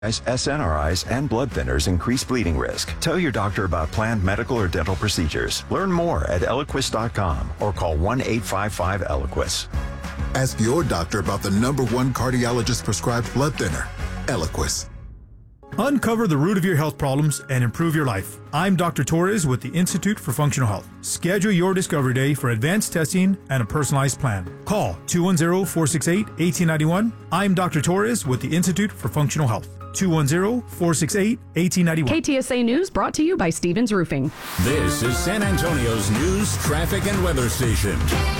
SNRIs, and blood thinners increase bleeding risk. Tell your doctor about planned medical or dental procedures. Learn more at Eliquis.com or call 1-855-ELIQUIS. Ask your doctor about the #1 cardiologist prescribed blood thinner, Eliquis. Uncover the root of your health problems and improve your life. I'm Dr. Torres with the Institute for Functional Health. Schedule your Discovery Day for advanced testing and a personalized plan. Call 210-468-1891. I'm Dr. Torres with the Institute for Functional Health. 210-468-1891. KTSA News brought to you by Stevens Roofing. This is San Antonio's news, traffic, and weather station.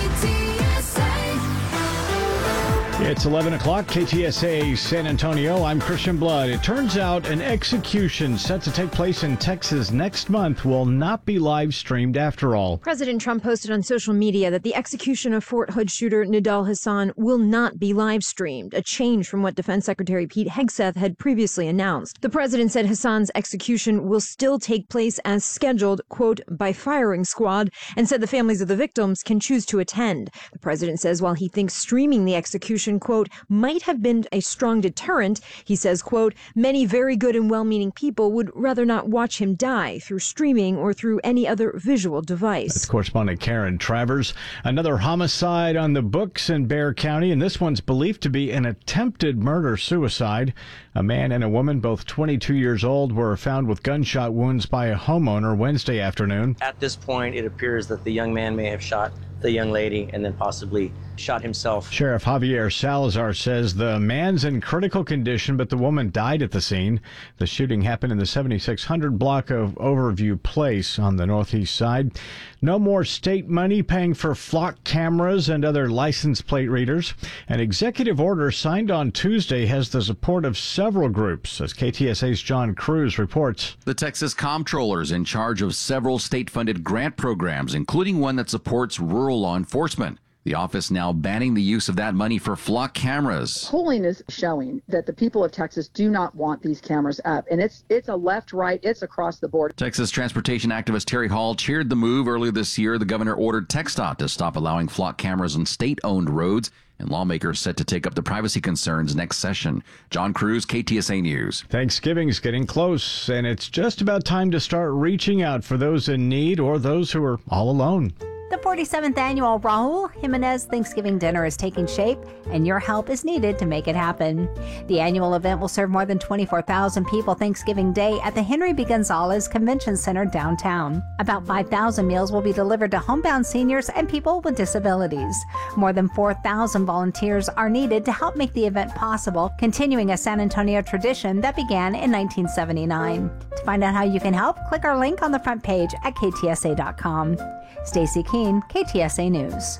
It's 11 o'clock, KTSA San Antonio. I'm Christian Blood. It turns out an execution set to take place in Texas next month will not be live streamed after all. President Trump posted on social media that the execution of Fort Hood shooter Nidal Hasan will not be live streamed, a change from what Defense Secretary Pete Hegseth had previously announced. The president said Hasan's execution will still take place as scheduled, quote, by firing squad, and said the families of the victims can choose to attend. The president says while he thinks streaming the execution, quote, might have been a strong deterrent, he says, quote, many very good and well-meaning people would rather not watch him die through streaming or through any other visual device. That's correspondent Karen Travers. Another homicide on the books in Bexar County, and this one's believed to be an attempted murder-suicide. A man and a woman, both 22 years old, were found with gunshot wounds by a homeowner Wednesday afternoon. At this point, it appears that the young man may have shot the young lady and then possibly shot himself. Sheriff Javier Salazar says the man's in critical condition, but the woman died at the scene. The shooting happened in the 7600 block of Overview Place on the northeast side. No more state money paying for flock cameras and other license plate readers. An executive order signed on Tuesday has the support of several groups, as KTSA's John Cruz reports. The Texas Comptroller is in charge of several state-funded grant programs, including one that supports rural law enforcement. The office now banning the use of that money for flock cameras. Polling is showing that the people of Texas do not want these cameras up, and it's a left, right, it's across the board. Texas transportation activist Terry Hall cheered the move. Earlier this year, the governor ordered TxDOT to stop allowing flock cameras on state-owned roads, and lawmakers set to take up the privacy concerns next session. John Cruz, KTSA News. Thanksgiving's getting close, and it's just about time to start reaching out for those in need or those who are all alone. The 47th annual Raul Jimenez Thanksgiving Dinner is taking shape, and your help is needed to make it happen. The annual event will serve more than 24,000 people Thanksgiving Day at the Henry B. Gonzalez Convention Center downtown. About 5,000 meals will be delivered to homebound seniors and people with disabilities. More than 4,000 volunteers are needed to help make the event possible, continuing a San Antonio tradition that began in 1979. To find out how you can help, click our link on the front page at ktsa.com. Stacy Keene, KTSA News.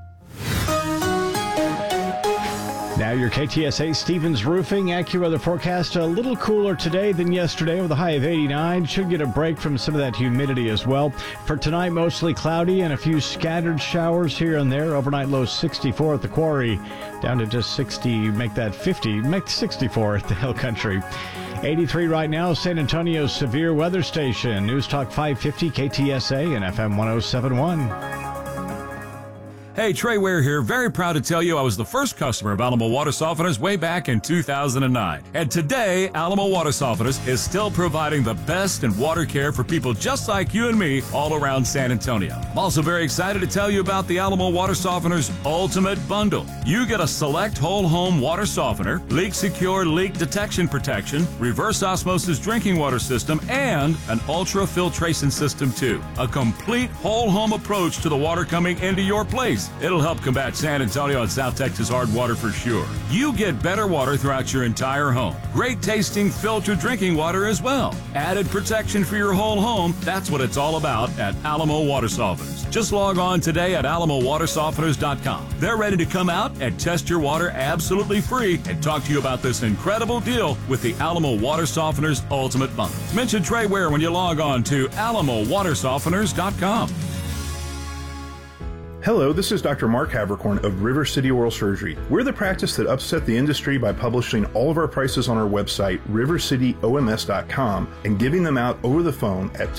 Now your KTSA Stevens Roofing AccuWeather forecast. A little cooler today than yesterday with a high of 89. Should get a break from some of that humidity as well. For tonight, mostly cloudy and a few scattered showers here and there. Overnight low 64 at the Quarry. Down to just 60, make that 50, make 64 at the Hill Country. 83 right now, San Antonio's severe weather station. News Talk 550 KTSA and FM 107.1. Hey, Trey Ware here. Very proud to tell you I was the first customer of Alamo Water Softeners way back in 2009. And today, Alamo Water Softeners is still providing the best in water care for people just like you and me all around San Antonio. I'm also very excited to tell you about the Alamo Water Softeners Ultimate Bundle. You get a select whole home water softener, leak secure leak detection protection, reverse osmosis drinking water system, and an ultra filtration system too. A complete whole home approach to the water coming into your place. It'll help combat San Antonio and South Texas hard water for sure. You get better water throughout your entire home. Great tasting filtered drinking water as well. Added protection for your whole home. That's what it's all about at Alamo Water Softeners. Just log on today at alamowatersofteners.com. They're ready to come out and test your water absolutely free and talk to you about this incredible deal with the Alamo Water Softeners Ultimate Bundle. Mention Trey Ware when you log on to alamowatersofteners.com. Hello, this is Dr. Mark Havercorn of River City Oral Surgery. We're the practice that upset the industry by publishing all of our prices on our website, rivercityoms.com, and giving them out over the phone at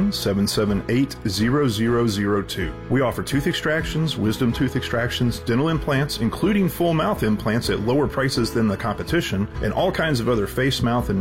210-778-0002. We offer tooth extractions, wisdom tooth extractions, dental implants, including full mouth implants at lower prices than the competition, and all kinds of other face, mouth, and